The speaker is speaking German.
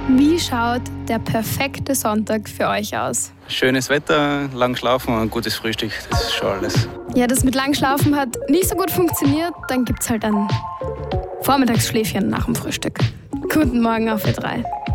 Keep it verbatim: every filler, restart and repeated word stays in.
Wie schaut der perfekte Sonntag für euch aus? Schönes Wetter, lang schlafen und ein gutes Frühstück, das ist schon alles. Ja, das mit lang schlafen hat nicht so gut funktioniert. Dann gibt's halt ein Vormittagsschläfchen nach dem Frühstück. Guten Morgen auf Wir drei.